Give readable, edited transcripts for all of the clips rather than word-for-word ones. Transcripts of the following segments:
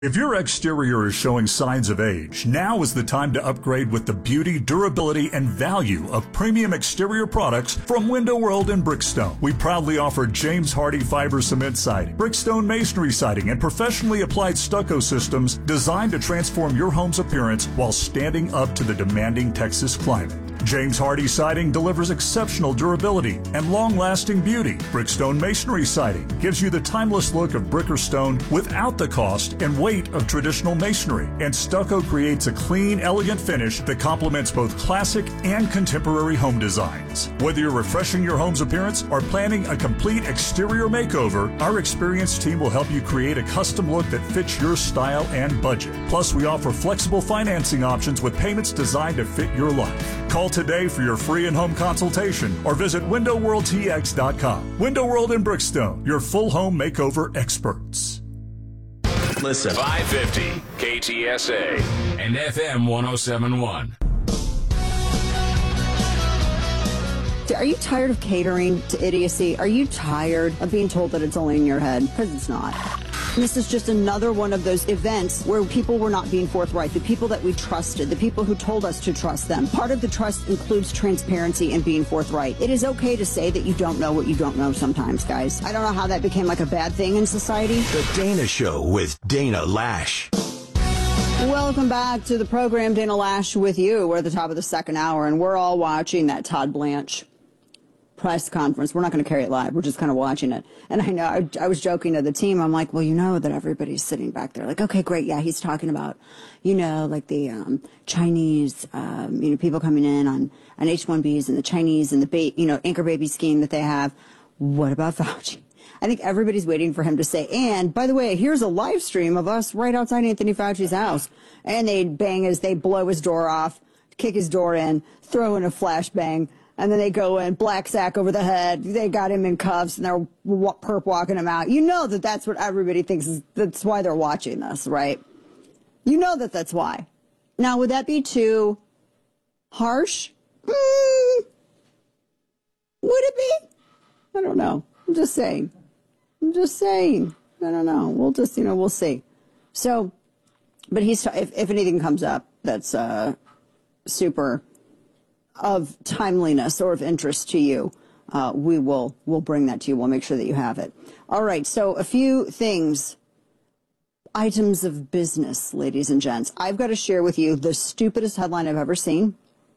If your exterior is showing signs of age, now is the time to upgrade with the beauty, durability, and value of premium exterior products from Window World and Brickstone. We proudly offer James Hardie fiber cement siding, Brickstone masonry siding, and professionally applied stucco systems designed to transform your home's appearance while standing up to the demanding Texas climate. James Hardie siding delivers exceptional durability and long-lasting beauty. Brickstone masonry siding gives you the timeless look of brick or stone without the cost and weight of traditional masonry. And stucco creates a clean, elegant finish that complements both classic and contemporary home designs. Whether you're refreshing your home's appearance or planning a complete exterior makeover, our experienced team will help you create a custom look that fits your style and budget. Plus, we offer flexible financing options with payments designed to fit your life. Call today for your free in-home consultation or visit WindowWorldTX.com. Window World in Brickstone, your full home makeover experts. Listen. 550 KTSA and FM 1071. Are you tired of catering to idiocy? Are you tired of being told that it's only in your head? Because it's not. This is just another one of those events where people were not being forthright. The people that we trusted, the people who told us to trust them. Part of the trust includes transparency and being forthright. It is okay to say that you don't know what you don't know sometimes, guys. I don't know how that became like a bad thing in society. The Dana Show with Dana Lash. Welcome back to the program, Dana Lash with you. We're at the top of the second hour, and we're all watching that Todd Blanche press conference. We're not going to carry it live. We're just kind of watching it. And I know I was joking to the team. I'm like, well, you know that everybody's sitting back there like, okay, great. Yeah, he's talking about, you know, like the Chinese, people coming in on H-1Bs and the Chinese and the, anchor baby scheme that they have. What about Fauci? I think everybody's waiting for him to say, and by the way, here's a live stream of us right outside Anthony Fauci's house. And they bang as they blow his door off, kick his door in, throw in a flashbang. And then they go in, black sack over the head. They got him in cuffs, and they're perp walking him out. You know that that's what everybody thinks that's why they're watching this, right? You know that that's why. Now, would that be too harsh? Would it be? I don't know. I'm just saying. I don't know. We'll just, we'll see. So, but if anything comes up that's super of timeliness or of interest to you, we'll bring that to you. We'll make sure that you have it. All right. So a few things, items of business, ladies and gents. I've got to share with you the stupidest headline I've ever seen.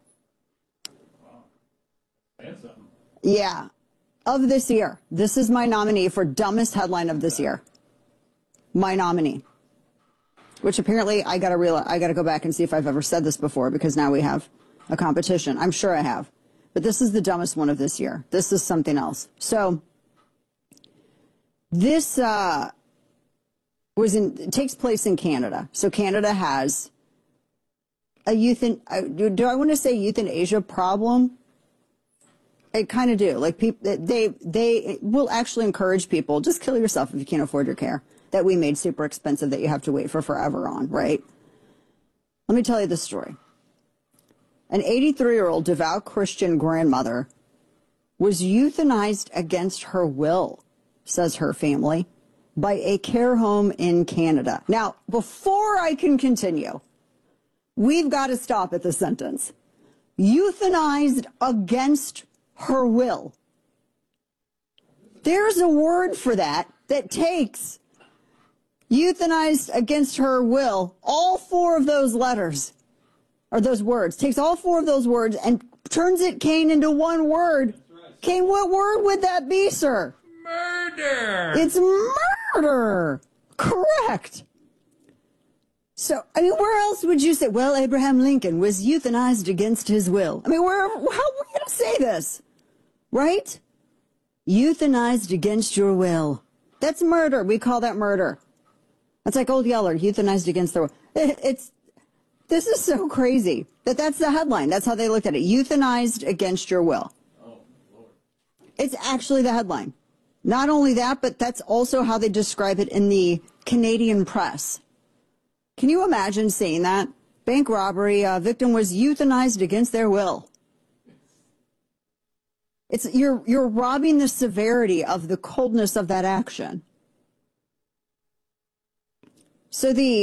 Yeah. Of this year. This is my nominee for dumbest headline of this year. My nominee. Which apparently I got to go back and see if I've ever said this before, because now we have a competition. I'm sure I have. But this is the dumbest one of this year. This is something else. So this takes place in Canada. So Canada has a do I want to say euthanasia problem? I kind of do. Like, people, they will actually encourage people, just kill yourself if you can't afford your care, that we made super expensive that you have to wait for forever on, right? Let me tell you this story. An 83-year-old devout Christian grandmother was euthanized against her will, says her family, by a care home in Canada. Now, before I can continue, we've got to stop at the sentence. Euthanized against her will. There's a word for that takes euthanized against her will, all four of those letters. Or those words, takes all four of those words and turns it, Kane, into one word. Right. Kane, what word would that be, sir? Murder. It's murder. Correct. So, where else would you say, well, Abraham Lincoln was euthanized against his will? How are we going to say this? Right? Euthanized against your will. That's murder. We call that murder. That's like Old Yeller, euthanized against their will. This is so crazy that's the headline. That's how they looked at it. Euthanized against your will. Oh, Lord. It's actually the headline. Not only that, but that's also how they describe it in the Canadian press. Can you imagine seeing that? Bank robbery, victim was euthanized against their will. You're robbing the severity of the coldness of that action. So the